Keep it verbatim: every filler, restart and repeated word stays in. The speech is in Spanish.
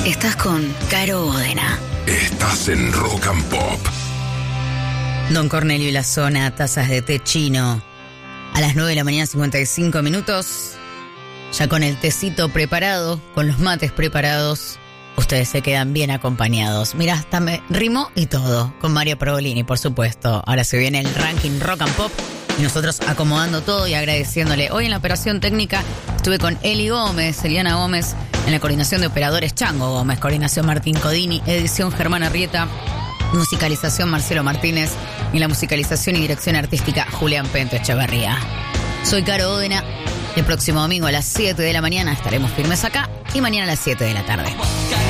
Estás con Caro Ódena. Estás en Rock and Pop. Don Cornelio y la Zona, tazas de té chino. A las nueve de la mañana, cincuenta y cinco minutos. Ya con el tecito preparado, con los mates preparados, ustedes se quedan bien acompañados. Mirá, hasta me rimó y todo, con Mario Pergolini, por supuesto. Ahora se viene el ranking Rock and Pop y nosotros acomodando todo y agradeciéndole. Hoy en la operación técnica estuve con Eli Gómez, Eliana Gómez, en la coordinación de operadores Chango Gómez, coordinación Martín Codini, edición Germán Arrieta, musicalización Marcelo Martínez y la musicalización y dirección artística Julián Pento Echeverría. Soy Caro Ódena. El próximo domingo a las siete de la mañana estaremos firmes acá y mañana a las siete de la tarde.